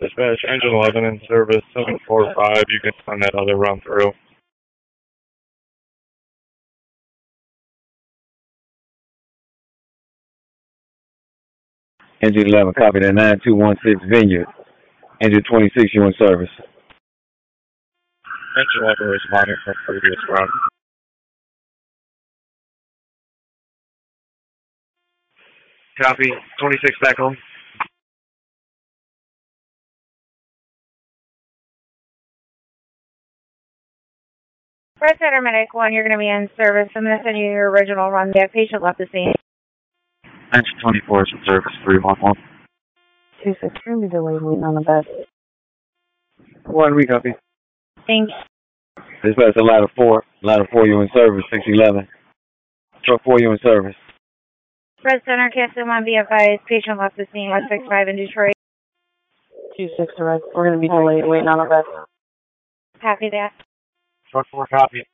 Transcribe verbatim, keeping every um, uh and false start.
Dispatch, engine eleven in service, seven four five. You can send that other run through. Engine eleven, copy that. nine two one six Vineyard. Engine twenty-six, you in service. Engine eleven responding from previous run. Copy. twenty-six back home. Red Center Medic one, you're going to be in service. I'm going to send you your original run. The patient left the scene. Engine twenty-four is in service, three one one. two six, really delayed waiting on the bed. One, we copy. Thanks. Dispatch, a ladder four. Ladder four, you in service, six eleven. Truck four, you in service. Red Center, Castle one, be advised. Patient left the scene, one six five in Detroit. two six, Red. We're going to be delayed waiting on the bed. Copy that. Truck four, copy.